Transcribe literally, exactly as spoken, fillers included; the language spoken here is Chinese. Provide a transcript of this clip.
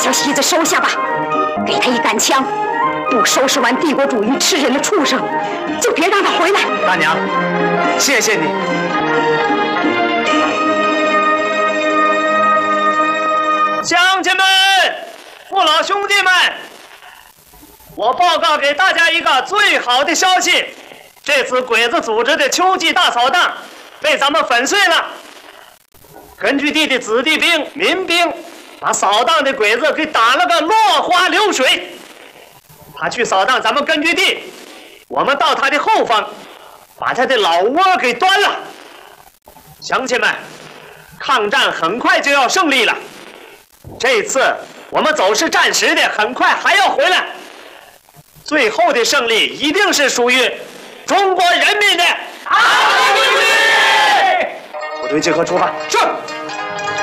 小西子收下吧，给他一杆枪，不收拾完帝国主义吃人的畜生，就别让他回来。 大娘，谢谢你。乡亲们，父老兄弟们，我报告给大家一个最好的消息，这次鬼子组织的秋季大扫荡被咱们粉碎了。根据地的子弟兵、民兵把扫荡的鬼子给打了个落花流水。他去扫荡咱们根据地，我们到他的后方，把他的老窝给端了。乡亲们，抗战很快就要胜利了。这次我们走是暂时的，很快还要回来。最后的胜利一定是属于中国人民的。好，部队集合出发。是。